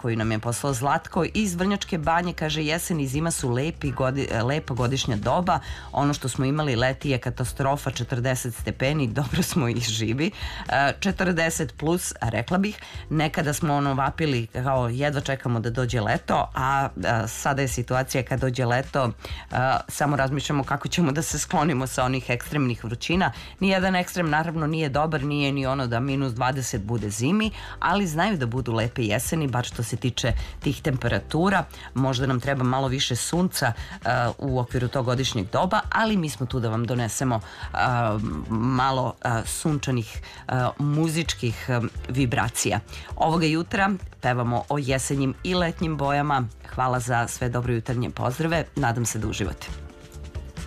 koju nam je poslao Zlatko iz Vrnjačke Banje. Kaže, jesen i zima su lepa godišnja doba. Ono što smo imali leti je katastrofa, 40 stepeni, dobro smo i živi. 40 plus, rekla bih. Nekada smo vapili kao jedva čekamo da dođe leto, a sada je situacija kad dođe leto, samo razmišljamo kako ćemo da se sklonimo sa onih ekstremnih vrućina. Nijedan ekstrem naravno nije dobar, nije ni ono da minus 20 bude zimi, ali znaju da budu lepe jeseni, bar što se tiče tih temperatura. Možda nam treba malo više sunca u okviru tog godišnjeg doba, ali mi smo tu da vam donesemo malo sunčanih muzičkih vibracija. Ovoga jutra pevamo o jesenjim i letnjim bojama. Hvala za sve dobre jutarnje pozdrave, nadam se da uživate.